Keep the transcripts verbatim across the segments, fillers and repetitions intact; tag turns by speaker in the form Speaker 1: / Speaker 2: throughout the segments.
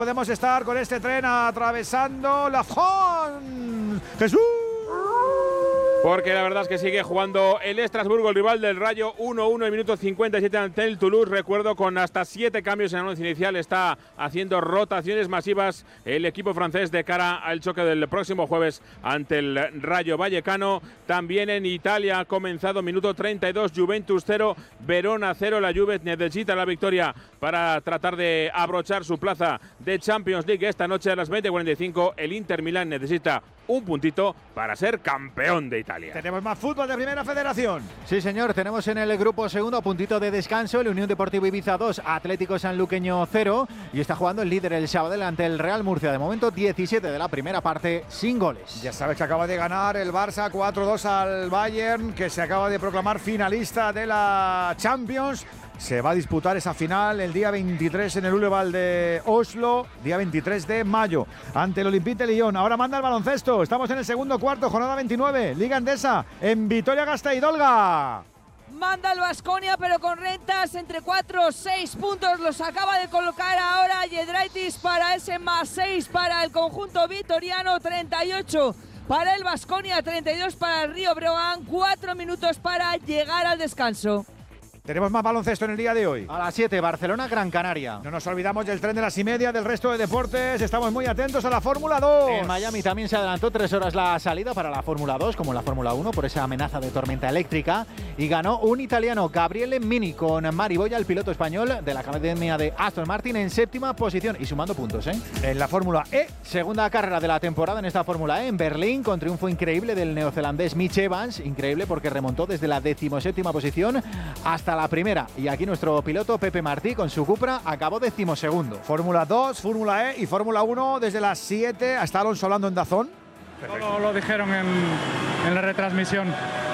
Speaker 1: Podemos estar con este tren atravesando la Fon. ¡Jesús!
Speaker 2: Porque la verdad es que sigue jugando el Estrasburgo, el rival del Rayo, uno uno en minuto cincuenta y siete ante el Toulouse. Recuerdo, con hasta siete cambios en el once inicial, está haciendo rotaciones masivas el equipo francés de cara al choque del próximo jueves ante el Rayo Vallecano. También en Italia ha comenzado minuto treinta y dos, Juventus cero, Verona cero. La Juve necesita la victoria para tratar de abrochar su plaza de Champions League esta noche a las veinte cuarenta y cinco. El Inter Milán necesita un puntito para ser campeón de Italia.
Speaker 1: Tenemos más fútbol de Primera Federación.
Speaker 3: Sí, señor, tenemos en el grupo segundo, a puntito de descanso, el Unión Deportivo Ibiza dos, Atlético Sanluqueño cero, y está jugando el líder, el Sabadell, ante el Real Murcia. De momento diecisiete de la primera parte, sin goles.
Speaker 1: Ya sabes que acaba de ganar el Barça cuatro dos al Bayern, que se acaba de proclamar finalista de la Champions. Se va a disputar esa final el día veintitrés en el Uleval de Oslo, día veintitrés de mayo, ante el Olympique de Lyon. Ahora manda el baloncesto. Estamos en el segundo cuarto, jornada veintinueve, Liga Endesa, en Vitoria-Gasteiz.
Speaker 4: Manda el Baskonia, pero con rentas entre cuatro o seis puntos. Los acaba de colocar ahora Yedraitis para ese más seis para el conjunto vitoriano. treinta y ocho para el Baskonia, treinta y dos para el Río Breogán. Cuatro minutos para llegar al descanso.
Speaker 1: Tenemos más baloncesto en el día de hoy.
Speaker 3: A las siete, Barcelona, Gran Canaria.
Speaker 1: No nos olvidamos del tren de las y media, del resto de deportes. Estamos muy atentos a la Fórmula dos.
Speaker 3: En Miami también se adelantó tres horas la salida para la Fórmula dos, como la Fórmula uno, por esa amenaza de tormenta eléctrica. Y ganó un italiano, Gabriele Mini, con Mari Boya, el piloto español de la academia de Aston Martin, en séptima posición y sumando puntos, ¿eh?
Speaker 1: En la Fórmula E.
Speaker 3: Segunda carrera de la temporada en esta Fórmula E, en Berlín, con triunfo increíble del neozelandés Mitch Evans. Increíble porque remontó desde la decimoséptima posición hasta la primera. Y aquí nuestro piloto Pepe Martí, con su Cupra, acabó decimosegundo.
Speaker 1: Fórmula dos, Fórmula E y Fórmula uno desde las siete. Hasta Alonso hablando en Dazón.
Speaker 5: Todo lo dijeron en, en la retransmisión.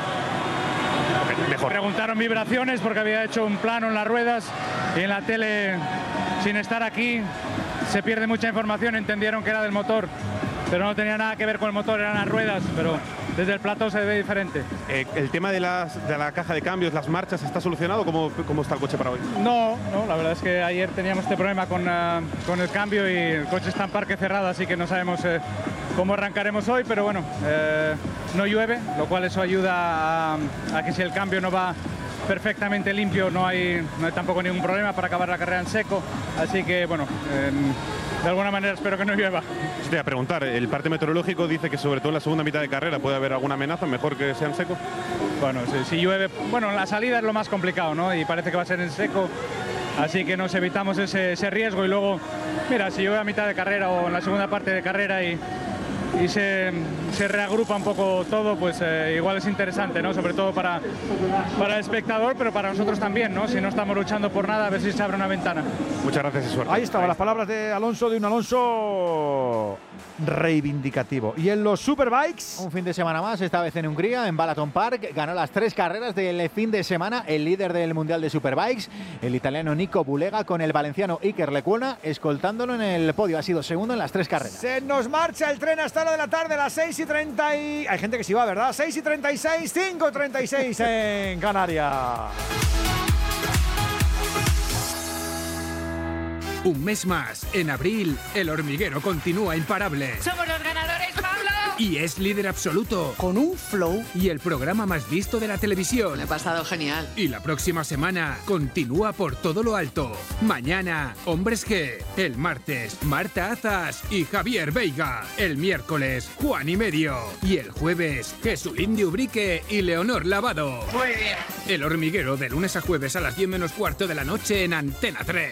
Speaker 5: Mejor. Preguntaron vibraciones porque había hecho un plano en las ruedas y en la tele, sin estar aquí, se pierde mucha información. Entendieron que era del motor, pero no tenía nada que ver con el motor, eran las ruedas, pero desde el plató se ve diferente.
Speaker 6: Eh, ¿El tema de, las, de la caja de cambios, las marchas, está solucionado? ¿Cómo, cómo está el coche para hoy?
Speaker 5: No, no, la verdad es que ayer teníamos este problema con, uh, con el cambio y el coche está en parque cerrado, así que no sabemos eh, cómo arrancaremos hoy, pero bueno, eh, no llueve, lo cual eso ayuda a, a que si el cambio no va perfectamente limpio, no hay, no hay tampoco ningún problema para acabar la carrera en seco, así que bueno, eh, de alguna manera espero que no llueva.
Speaker 6: Te voy a preguntar, el parte meteorológico dice que sobre todo en la segunda mitad de carrera puede haber alguna amenaza, mejor que sea en seco.
Speaker 5: Bueno, si, si llueve, bueno, la salida es lo más complicado, ¿no? Y parece que va a ser en seco, así que nos evitamos ese, ese riesgo. Y luego, mira, si llueve a mitad de carrera o en la segunda parte de carrera y, y se, se reagrupa un poco todo, pues eh, igual es interesante, ¿no? Sobre todo para, para el espectador, pero para nosotros también, ¿no? Si no estamos luchando por nada, a ver si se abre una ventana.
Speaker 6: Muchas gracias y suerte.
Speaker 1: Ahí estaban las palabras de Alonso, de un Alonso reivindicativo. Y en los Superbikes,
Speaker 3: un fin de semana más, esta vez en Hungría, en Balaton Park, ganó las tres carreras del fin de semana el líder del Mundial de Superbikes, el italiano Nico Bulega, con el valenciano Iker Lecuona escoltándolo en el podio. Ha sido segundo en las tres carreras.
Speaker 1: Se nos marcha el tren hasta la de la tarde, a las seis y treinta y... Hay gente que sí va, ¿verdad? seis y treinta y seis, cinco y treinta y seis en Canarias.
Speaker 7: Un mes más, en abril, El Hormiguero continúa imparable.
Speaker 8: ¡Somos los ganadores, Pablo!
Speaker 7: Y es líder absoluto.
Speaker 8: Con un flow.
Speaker 7: Y el programa más visto de la televisión.
Speaker 8: Me he pasado genial.
Speaker 7: Y la próxima semana continúa por todo lo alto. Mañana, Hombres G. El martes, Marta Azas y Javier Veiga. El miércoles, Juan y Medio. Y el jueves, Jesulín de Ubrique y Leonor Lavado.
Speaker 8: Muy bien.
Speaker 7: El Hormiguero, de lunes a jueves a las diez menos cuarto de la noche en Antena tres.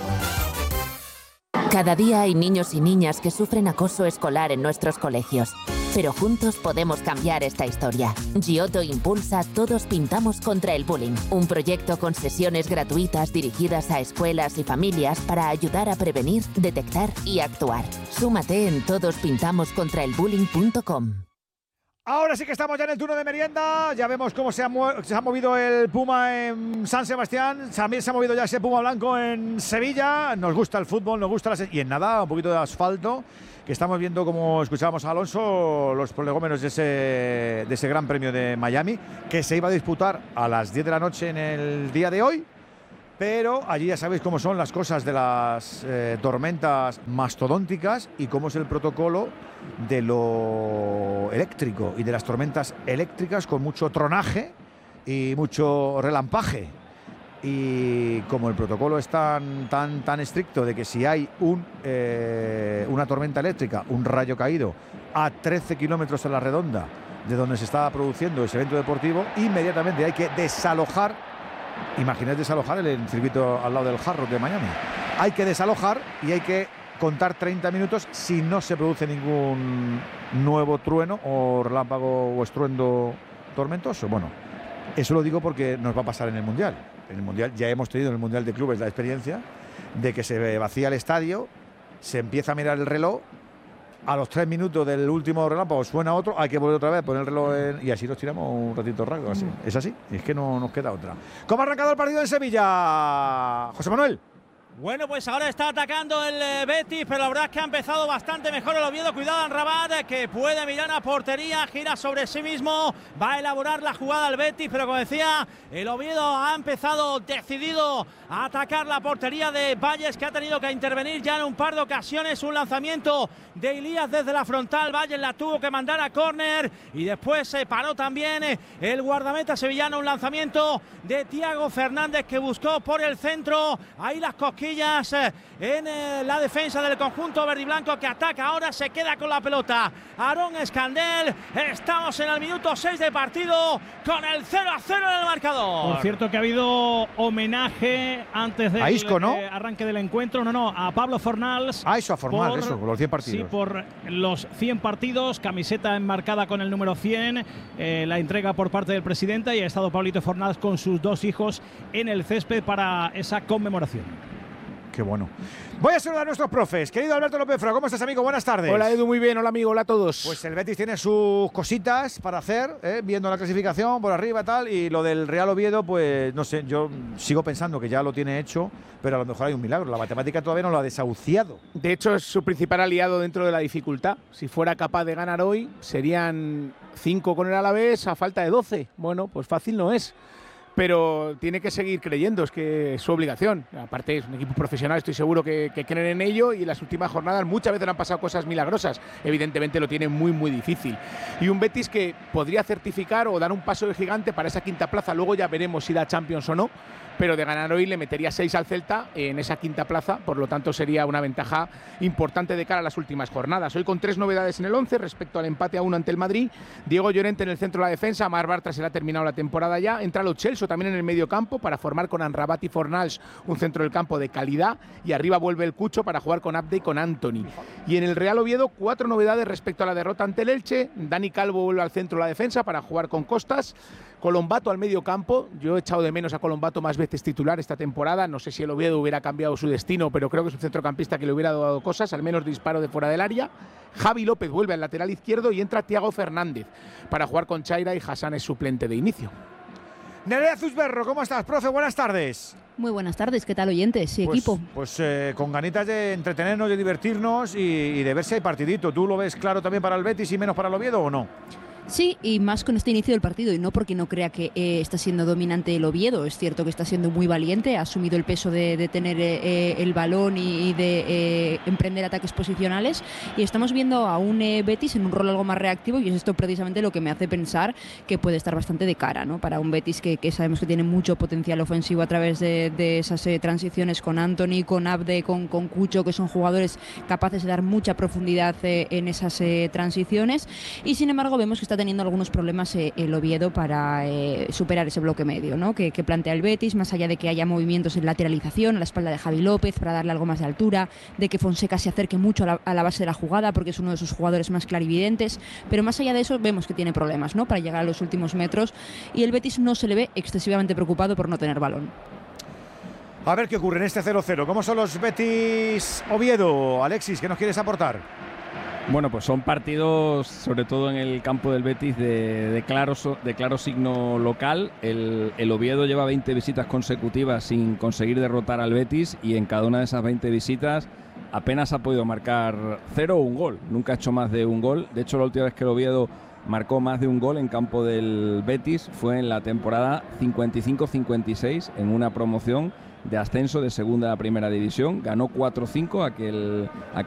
Speaker 9: Cada día hay niños y niñas que sufren acoso escolar en nuestros colegios. Pero juntos podemos cambiar esta historia. Giotto impulsa Todos Pintamos contra el Bullying, un proyecto con sesiones gratuitas dirigidas a escuelas y familias para ayudar a prevenir, detectar y actuar. Súmate en todos pintamos contra el bullying punto com.
Speaker 1: Ahora sí que estamos ya en el turno de merienda. Ya vemos cómo se ha, se ha movido el Puma en San Sebastián. También se ha movido ya ese Puma blanco en Sevilla. Nos gusta el fútbol, nos gusta la... Y en nada, un poquito de asfalto. Que estamos viendo, como escuchábamos a Alonso, los prolegómenos de ese, de ese Gran Premio de Miami, que se iba a disputar a las diez de la noche en el día de hoy. pero allí ya sabéis cómo son las cosas de las eh, tormentas mastodónticas y cómo es el protocolo de lo eléctrico y de las tormentas eléctricas con mucho tronaje y mucho relampaje. Y como el protocolo es tan, tan, tan estricto de que si hay un, eh, una tormenta eléctrica, un rayo caído a trece kilómetros a la redonda de donde se estaba produciendo ese evento deportivo, inmediatamente hay que desalojar. Imaginad desalojar el circuito al lado del Hard Rock de Miami. Hay que desalojar y hay que contar treinta minutos si no se produce ningún nuevo trueno o relámpago o estruendo tormentoso. Bueno, eso lo digo porque nos va a pasar en el Mundial. En el Mundial ya hemos tenido en el Mundial de Clubes la experiencia de que se vacía el estadio, se empieza a mirar el reloj, a los tres minutos del último relámpago suena otro, hay que volver otra vez, poner el reloj en, y así nos tiramos un ratito rápido. Así. Es así, es que no nos queda otra. ¿Cómo ha arrancado el partido en Sevilla, José Manuel?
Speaker 10: Bueno, pues ahora está atacando el eh, Betis, pero la verdad es que ha empezado bastante mejor el Oviedo. Cuidado Amrabat, que puede mirar a portería, gira sobre sí mismo, va a elaborar la jugada al Betis, pero como decía, el Oviedo ha empezado decidido a atacar la portería de Valles, que ha tenido que intervenir ya en un par de ocasiones. Un lanzamiento de Elías desde la frontal, Valles la tuvo que mandar a córner y después se paró también el guardameta sevillano. Un lanzamiento de Thiago Fernández que buscó por el centro, ahí las cosquillas en la defensa del conjunto verde y blanco, que ataca ahora, se queda con la pelota Aarón Escandel. Estamos en el minuto seis de partido con el cero a cero en el marcador.
Speaker 11: Por cierto que ha habido homenaje antes del
Speaker 1: Isco, ¿no?
Speaker 11: arranque del encuentro, no, no, a Pablo Fornals.
Speaker 1: Ah, eso, a Fornals, eso, por los cien partidos.
Speaker 11: Sí, por los cien partidos, camiseta enmarcada con el número cien, eh, la entrega por parte del presidente, y ha estado Pablito Fornals con sus dos hijos en el césped para esa conmemoración.
Speaker 1: Qué bueno. Voy a saludar a nuestros profes. Querido Alberto López Fra, ¿cómo estás, amigo? Buenas tardes.
Speaker 12: Hola, Edu, muy bien. Hola, amigo. Hola a todos.
Speaker 1: Pues el Betis tiene sus cositas para hacer, ¿eh? Viendo la clasificación por arriba y tal, y lo del Real Oviedo, pues no sé, yo sigo pensando que ya lo tiene hecho, pero a lo mejor hay un milagro. La matemática todavía no lo ha desahuciado.
Speaker 12: De hecho, es su principal aliado dentro de la dificultad. Si fuera capaz de ganar hoy, serían cinco con el Alavés a falta de doce. Bueno, pues fácil no es. Pero tiene que seguir creyendo, es que es su obligación. Aparte es un equipo profesional, estoy seguro que, que creen en ello, y en las últimas jornadas muchas veces le han pasado cosas milagrosas. Evidentemente lo tiene muy muy difícil. Y un Betis que podría certificar o dar un paso de gigante para esa quinta plaza. Luego ya veremos si da Champions o no, pero de ganar hoy le metería seis al Celta en esa quinta plaza, por lo tanto sería una ventaja importante de cara a las últimas jornadas. Hoy con tres novedades en el once respecto al empate a uno ante el Madrid. Diego Llorente en el centro de la defensa, Marc Bartra se le ha terminado la temporada ya, entra Lo Celso también en el medio campo para formar con Amrabat y Fornals un centro del campo de calidad, y arriba vuelve el Cucho para jugar con Abde y con Anthony. Y en el Real Oviedo cuatro novedades respecto a la derrota ante el Elche. Dani Calvo vuelve al centro de la defensa para jugar con Costas, Colombato al medio campo. Yo he echado de menos a Colombato más veces titular esta temporada. No sé si el Oviedo hubiera cambiado su destino, pero creo que es un centrocampista que le hubiera dado cosas, al menos disparo de fuera del área. Javi López vuelve al lateral izquierdo y entra Thiago Fernández para jugar con Chaira, y Hassan es suplente de inicio.
Speaker 1: Nerea Zuzberro, ¿cómo estás, profe? Buenas tardes.
Speaker 13: Muy buenas tardes, ¿qué tal, oyentes y
Speaker 1: pues,
Speaker 13: equipo?
Speaker 1: Pues eh, con ganitas de entretenernos, de divertirnos y, y de ver si hay partidito. ¿Tú lo ves claro también para el Betis y menos para el Oviedo o no?
Speaker 13: Sí, y más con este inicio del partido, y no porque no crea que eh, está siendo dominante el Oviedo. Es cierto que está siendo muy valiente, ha asumido el peso de, de tener eh, el balón y, y de eh, emprender ataques posicionales, y estamos viendo a un eh, Betis en un rol algo más reactivo, y es esto precisamente lo que me hace pensar que puede estar bastante de cara, ¿no? Para un Betis que, que sabemos que tiene mucho potencial ofensivo a través de, de esas eh, transiciones con Anthony, con Abde, con, con Cucho, que son jugadores capaces de dar mucha profundidad eh, en esas eh, transiciones, y sin embargo vemos que está teniendo algunos problemas eh, el Oviedo para eh, superar ese bloque medio, ¿no? que, que plantea el Betis, más allá de que haya movimientos en lateralización a la espalda de Javi López para darle algo más de altura, de que Fonseca se acerque mucho a la, a la base de la jugada porque es uno de sus jugadores más clarividentes, pero más allá de eso vemos que tiene problemas, ¿no? Para llegar a los últimos metros, y el Betis no se le ve excesivamente preocupado por no tener balón.
Speaker 1: A ver qué ocurre en este cero cero. ¿Cómo son los Betis Oviedo? Alexis, ¿qué nos quieres aportar?
Speaker 14: Bueno, pues son partidos, sobre todo en el campo del Betis, de, de, claro, de claro signo local. El, el Oviedo lleva veinte visitas consecutivas sin conseguir derrotar al Betis, y en cada una de esas veinte visitas apenas ha podido marcar cero o un gol. Nunca ha hecho más de un gol. De hecho, la última vez que el Oviedo marcó más de un gol en campo del Betis fue en la temporada cincuenta y cinco cincuenta y seis, en una promoción de ascenso de segunda a primera división. Ganó cuatro cinco aquel, aquel